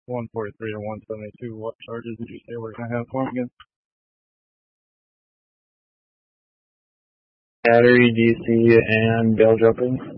143 to 172. What charges did you say we're going to have for him again? Battery, DC, and bail jumping.